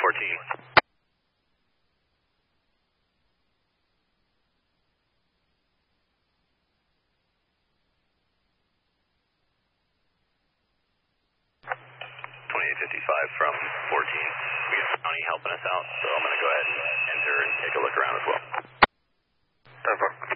14. 2855 from 14. We have County helping us out, so I'm going to go ahead and enter and take a look around as well. 10-4.